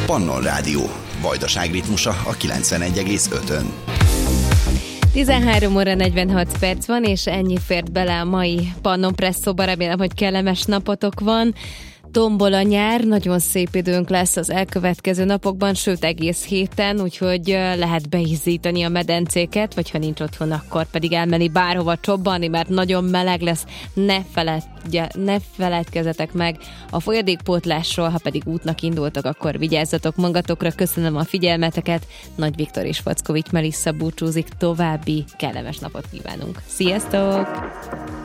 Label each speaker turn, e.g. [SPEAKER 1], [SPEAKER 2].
[SPEAKER 1] Pannon Rádió. Vajdaság ritmusa a 91,5-ön.
[SPEAKER 2] 13 óra 46 perc van, és ennyi fért bele a mai Pannon Presszóba. Remélem, hogy kellemes napotok van. Tombol a nyár, nagyon szép időnk lesz az elkövetkező napokban, sőt egész héten, úgyhogy lehet beizzítani a medencéket, vagy ha nincs otthon, akkor pedig elmenni bárhova csobbanni, mert nagyon meleg lesz. Ne feledkezzetek meg a folyadékpótlásról, ha pedig útnak indultak, akkor vigyázzatok magatokra. Köszönöm a figyelmeteket. Nagy Viktor és Fackovics Melissa búcsúzik, további kellemes napot kívánunk. Sziasztok!